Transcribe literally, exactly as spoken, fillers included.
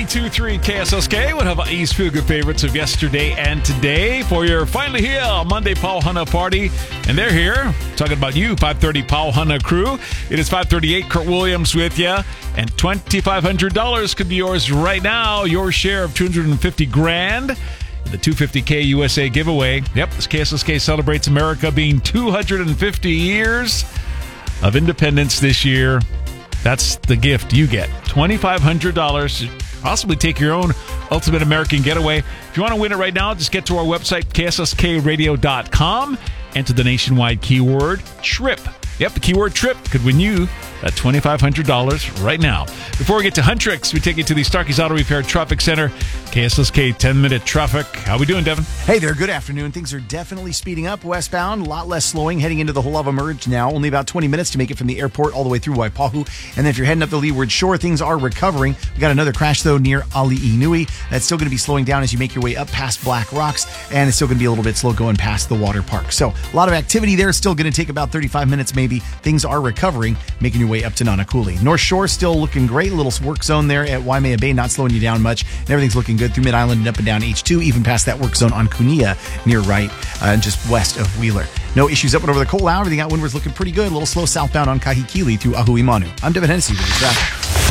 two three K S S K, one of Hawaii's feel-good favorites of yesterday and today for your Finally Here Monday Pauhana party. And they're here talking about you, five thirty Pauhana crew. It is five thirty-eight, Kurt Williams with you. And twenty-five hundred dollars could be yours right now. Your share of two hundred fifty grand. The two fifty K U S A giveaway. Yep, this K S S K celebrates America being two hundred fifty years of independence this year. That's the gift you get. twenty-five hundred dollars. Possibly take your own Ultimate American Getaway. If you want to win it right now, just get to our website, K S S K radio dot com. Enter the nationwide keyword TRIP. Yep, the keyword TRIP could win you that twenty-five hundred dollars right now. Before we get to Huntrix, we take you to the Starkey's Auto Repair Traffic Center. K S S K ten-minute traffic. How we doing, Devin? Hey there, good afternoon. Things are definitely speeding up westbound. A lot less slowing heading into the Holava Merge now. Only about twenty minutes to make it from the airport all the way through Waipahu. And then if you're heading up the Leeward Shore, things are recovering. We got another crash, though, near Ali'inui. That's still going to be slowing down as you make your way up past Black Rocks. And it's still going to be a little bit slow going past the water park. So a lot of activity there. Still going to take about thirty-five minutes maybe. Things are recovering, making your way up to Nanakuli. North Shore still looking great. A little work zone there at Waimea Bay, not slowing you down much. And everything's looking good through Mid-Island and up and down H two, even past that work zone on Kunia near Wright, uh, just west of Wheeler. No issues up and over the Coal Out. Everything out windward's looking pretty good. A little slow southbound on Kahikili through Ahuimanu. I'm Devin Hennessy with the traffic.